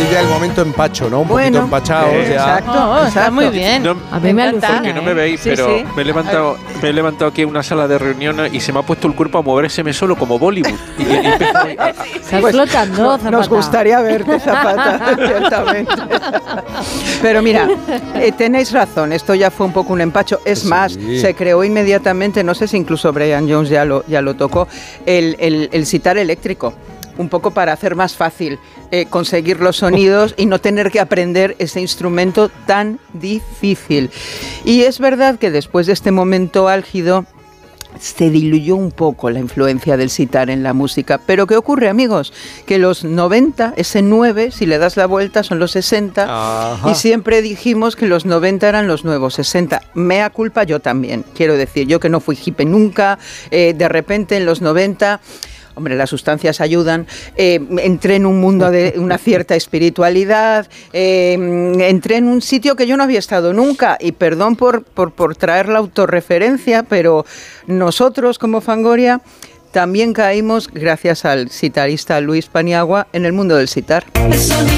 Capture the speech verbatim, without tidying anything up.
ya el momento empacho, ¿no? Un bueno, poquito empachado. eh, ya. Exacto, No, está exacto. muy bien. No, a mí me, me alucina. Porque no me veis, Sí, pero sí. me he levantado me he levantado aquí en una sala de reuniones y se me ha puesto el cuerpo a movérseme solo como Bollywood. Y, y empezó a- a- Estás Pues, flotando, Zapata. Nos gustaría verte, Zapata, ciertamente. Pero mira, eh, tenéis razón, esto ya fue un poco un empacho. Es Sí. más, se creó inmediatamente, no sé si incluso Brian Jones ya lo, ya lo tocó, el, el, el sitar eléctrico. Un poco para hacer más fácil eh, conseguir los sonidos y no tener que aprender ese instrumento tan difícil. Y es verdad que después de este momento álgido se diluyó un poco la influencia del sitar en la música. Pero ¿qué ocurre, amigos? Que los noventa, ese nueve, si le das la vuelta, son los sesenta. Ajá. Y siempre dijimos que los noventa eran los nuevos sesenta. Mea culpa yo también, quiero decir. Yo que no fui hippie nunca, eh, de repente en los noventa... Hombre, las sustancias ayudan, eh, entré en un mundo de una cierta espiritualidad, eh, entré en un sitio que yo no había estado nunca, y perdón por, por, por traer la autorreferencia, pero nosotros como Fangoria también caímos, gracias al sitarista Luis Paniagua, en el mundo del sitar.